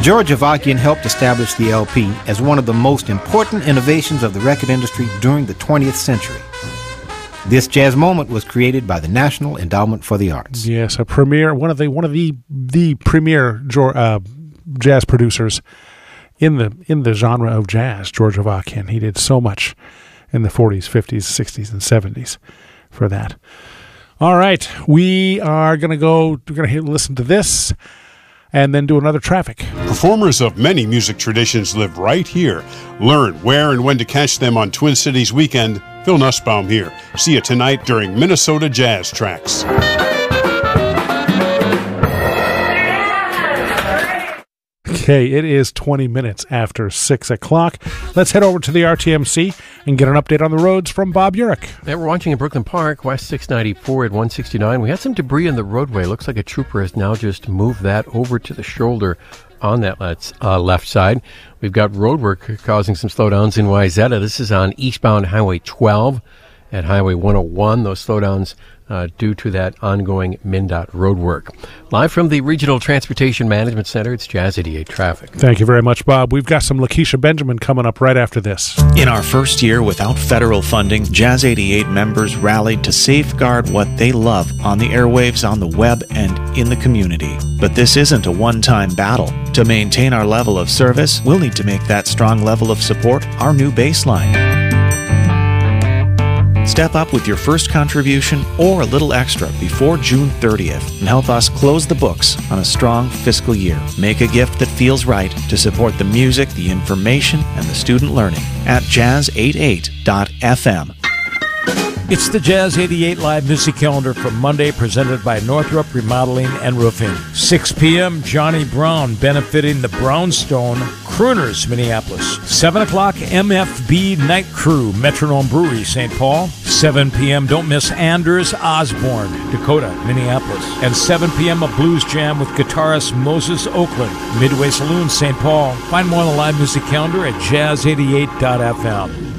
George Avakian helped establish the LP as one of the most important innovations of the record industry during the 20th century. This jazz moment was created by the National Endowment for the Arts. Yes, a premier, one of the premier jazz producers in the genre of jazz, George Avakian. He did so much in the 40s, 50s, 60s, and 70s for that. All right, we're going to listen to this and then do another traffic. Performers of many music traditions live right here. Learn where and when to catch them on Twin Cities Weekend. Phil Nussbaum here. See you tonight during Minnesota Jazz Tracks. Okay, it is 20 minutes after 6 o'clock. Let's head over to the RTMC and get an update on the roads from Bob Urich. Yeah, we're watching in Brooklyn Park, West 694 at 169. We had some debris in the roadway. Looks like a trooper has now just moved that over to the shoulder on that left side. We've got road work causing some slowdowns in Wayzata. This is on eastbound Highway 12 at Highway 101. Those slowdowns due to that ongoing MnDOT road work. Live from the Regional Transportation Management Center, it's Jazz 88 Traffic. Thank you very much, Bob. We've got some Lakeisha Benjamin coming up right after this. In our first year without federal funding, Jazz 88 members rallied to safeguard what they love on the airwaves, on the web, and in the community. But this isn't a one-time battle. To maintain our level of service, we'll need to make that strong level of support our new baseline. Step up with your first contribution or a little extra before June 30th and help us close the books on a strong fiscal year. Make a gift that feels right to support the music, the information, and the student learning at jazz88.fm. It's the Jazz 88 Live Music Calendar for Monday, presented by Northrop Remodeling and Roofing. 6 p.m., Johnny Brown benefiting the Brownstone Crooners, Minneapolis. 7 o'clock, MFB Night Crew, Metronome Brewery, St. Paul. 7 p.m., don't miss Anders Osborne, Dakota, Minneapolis. And 7 p.m., a blues jam with guitarist Moses Oakland, Midway Saloon, St. Paul. Find more on the Live Music Calendar at jazz88.fm.